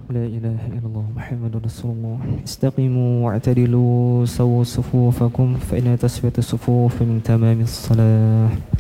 لا إله إلا الله محمد رسول الله. استقيموا واعتدلوا، سووا صفوفكم، فإن تسوية الصفوف من تمام الصلاة.